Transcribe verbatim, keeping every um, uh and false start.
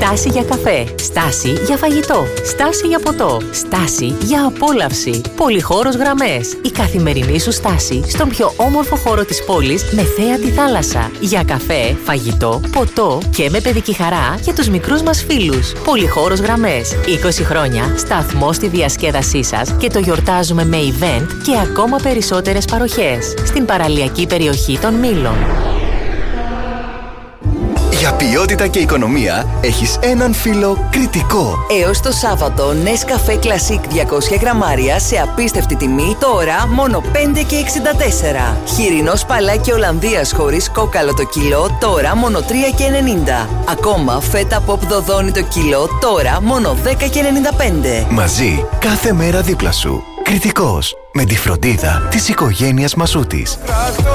Στάση για καφέ. Στάση για φαγητό. Στάση για ποτό. Στάση για απόλαυση. Πολυχώρος γραμμές. Η καθημερινή σου στάση στον πιο όμορφο χώρο της πόλης με θέα τη θάλασσα. Για καφέ, φαγητό, ποτό και με παιδική χαρά για τους μικρούς μας φίλους. Πολυχώρος γραμμές. είκοσι χρόνια σταθμό στη διασκέδασή σας και το γιορτάζουμε με event και ακόμα περισσότερες παροχές στην παραλιακή περιοχή των Μήλων. Για ποιότητα και οικονομία έχεις έναν φίλο Κρητικό. Έως το Σάββατο Nescafé Classic διακόσια γραμμάρια σε απίστευτη τιμή, τώρα μόνο πέντε και εξήντα τέσσερα. Χοιρινό σπαλάκι Ολλανδίας χωρίς κόκαλο το κιλό, τώρα μόνο τρία και ενενήντα. Ακόμα φέτα pop δοδόνι το κιλό, τώρα μόνο δέκα και ενενήντα πέντε. Μαζί κάθε μέρα δίπλα σου. Κρητικός, με τη φροντίδα της οικογένειας Μασούτης.